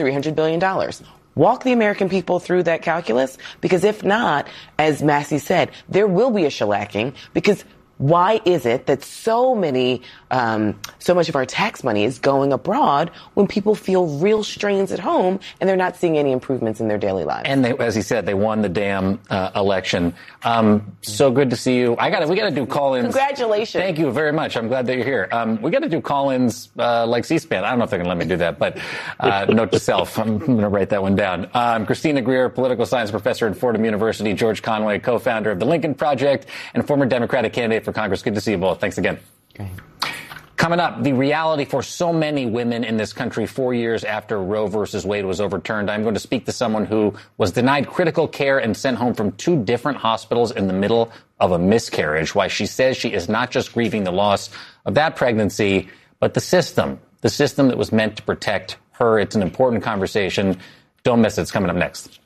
$300 billion. Walk the American people through that calculus, because if not, as Massie said, there will be a shellacking, because why is it that so much of our tax money is going abroad when people feel real strains at home and they're not seeing any improvements in their daily lives? And they, as he said, they won the damn election. So good to see you. We got to do call-ins. Congratulations. Thank you very much. I'm glad that you're here. We got to do call-ins like C-SPAN. I don't know if they're going to let me do that, but note to self. I'm going to write that one down. Christina Greer, political science professor at Fordham University. George Conway, co-founder of the Lincoln Project and former Democratic candidate for Congress. Good to see you both. Thanks again. Okay. Coming up, the reality for so many women in this country 4 years after Roe versus Wade was overturned. I'm going to speak to someone who was denied critical care and sent home from 2 different hospitals in the middle of a miscarriage. Why she says she is not just grieving the loss of that pregnancy, but the system that was meant to protect her. It's an important conversation. Don't miss it. It's coming up next.